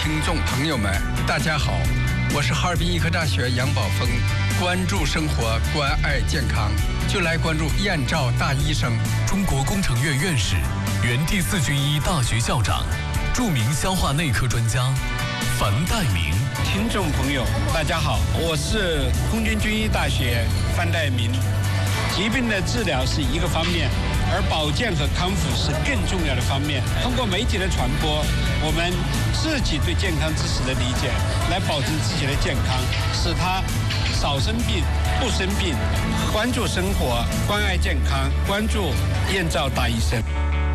听众朋友们，大家好，我是哈尔滨医科大学杨宝峰。关注生活，关爱健康，就来关注燕赵大医生。 中国工程院院士、原第4军医大学校长、著名消化内科专家樊岱明。 听众朋友，大家好，我是空军军医大学樊岱明。疾病的治疗是一个方面，而保健和康复是更重要的方面。通过媒体的传播，我们自己对健康知识的理解，来保证自己的健康，使他少生病、不生病。关注生活，关爱健康，关注燕赵大医生。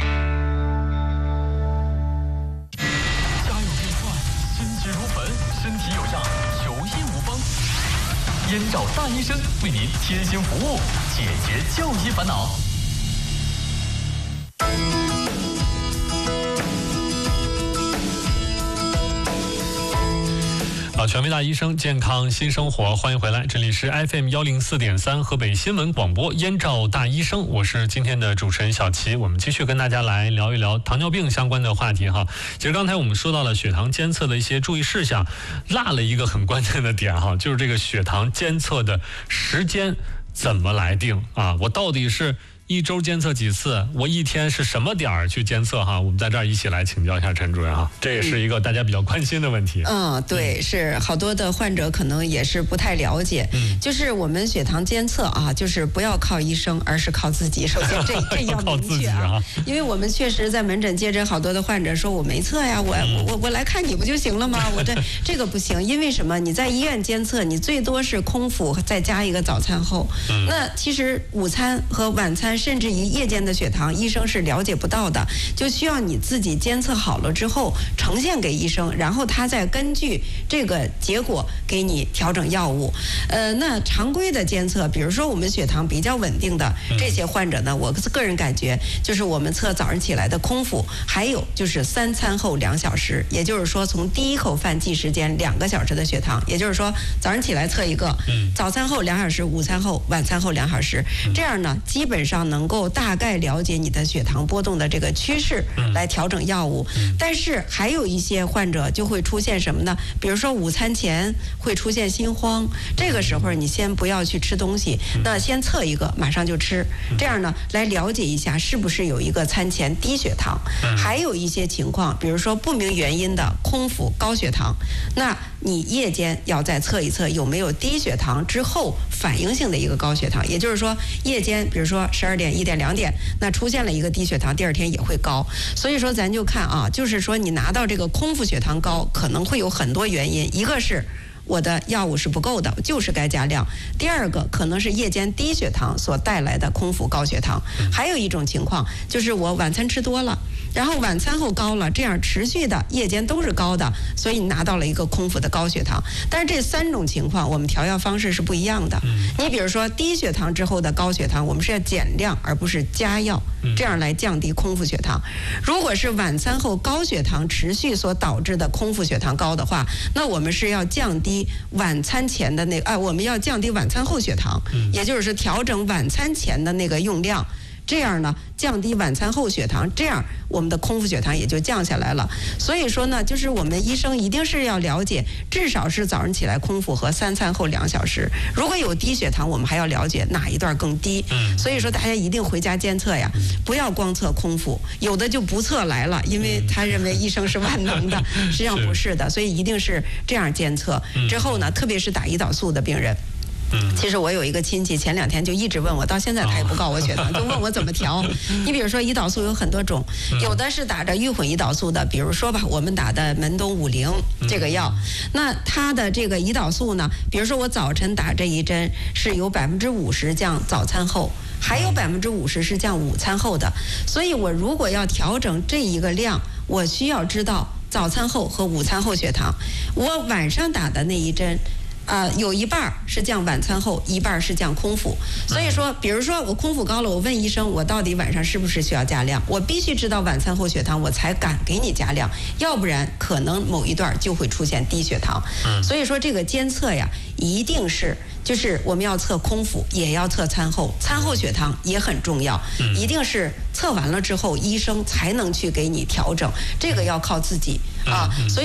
家有变坏，心急如焚，身体有恙，求医无方。燕赵大医生为您贴心服务，解决就医烦恼。权威大医生，健康新生活，欢迎回来，这里是 FM104.3河北新闻广播燕赵大医生，我是今天的主持人小齐，我们继续跟大家来聊一聊糖尿病相关的话题哈。其实刚才我们说到了血糖监测的一些注意事项，落了一个很关键的点哈，就是这个血糖监测的时间怎么来定啊？我到底是1周监测几次？我一天是什么点儿去监测哈？我们在这儿一起来请教一下陈主任哈，这也是一个大家比较关心的问题。 对，是好多的患者可能也是不太了解。就是我们血糖监测啊，就是不要靠医生，而是靠自己。首先这要明确啊，因为我们确实在门诊接诊好多的患者说我没测呀，我来看你不就行了吗？我这个不行，因为什么？你在医院监测，你最多是空腹再加一个早餐后。那其实午餐和晚餐，甚至于夜间的血糖，医生是了解不到的，就需要你自己监测好了之后呈现给医生，然后他再根据这个结果给你调整药物。那常规的监测，比如说我们血糖比较稳定的这些患者呢，我个人感觉就是我们测早上起来的空腹，还有就是3餐后2小时，也就是说从第一口饭计时间2个小时的血糖，也就是说早上起来测一个，早餐后2小时，午餐后、晚餐后2小时，这样呢基本上能够大概了解你的血糖波动的这个趋势，来调整药物。但是还有一些患者就会出现什么呢？比如说午餐前会出现心慌，这个时候你先不要去吃东西，那先测一个，马上就吃，这样呢来了解一下是不是有一个餐前低血糖。还有一些情况，比如说不明原因的空腹高血糖，那你夜间要再测一测有没有低血糖之后反应性的一个高血糖，也就是说夜间比如说12点、1点、2点，那出现了一个低血糖，第二天也会高。所以说咱就看啊，就是说你拿到这个空腹血糖高，可能会有很多原因，一个是我的药物是不够的，就是该加量。第二个可能是夜间低血糖所带来的空腹高血糖。还有一种情况就是我晚餐吃多了，然后晚餐后高了，这样持续的夜间都是高的，所以你拿到了一个空腹的高血糖。但是这3种情况我们调药方式是不一样的。你比如说低血糖之后的高血糖，我们是要减量而不是加药，这样来降低空腹血糖。如果是晚餐后高血糖持续所导致的空腹血糖高的话，那我们是要降低晚餐前的我们要降低晚餐后血糖，也就是说调整晚餐前的那个用量，这样呢降低晚餐后血糖，这样我们的空腹血糖也就降下来了。所以说呢，就是我们医生一定是要了解，至少是早上起来空腹和3餐后2小时。如果有低血糖，我们还要了解哪一段更低。所以说大家一定回家监测呀，不要光测空腹，有的就不测来了，因为他认为医生是万能的，实际上不是的，所以一定是这样监测。之后呢，特别是打胰岛素的病人。其实我有一个亲戚前2天就一直问我，到现在他也不告我血糖，就问我怎么调。你比如说胰岛素有很多种，有的是打着预混胰岛素的，比如说吧，我们打的门冬50这个药，那它的这个胰岛素呢，比如说我早晨打这一针是有50%降早餐后，还有50%是降午餐后的，所以我如果要调整这一个量，我需要知道早餐后和午餐后血糖。我晚上打的那一针有一半是降晚餐后，一半是降空腹。所以说，比如说我空腹高了，我问医生我到底晚上是不是需要加量？我必须知道晚餐后血糖，我才敢给你加量，要不然可能某一段就会出现低血糖。所以说这个监测呀，一定是就是我们要测空腹，也要测餐后，餐后血糖也很重要，一定是测完了之后，医生才能去给你调整，这个要靠自己啊。所以